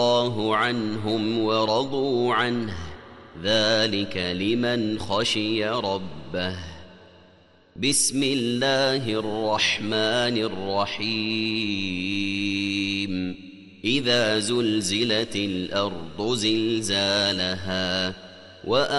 الله عنهم ورضوا عنه ذلك لمن خشي ربه. بسم الله الرحمن الرحيم. إذا زلزلت الأرض زلزالها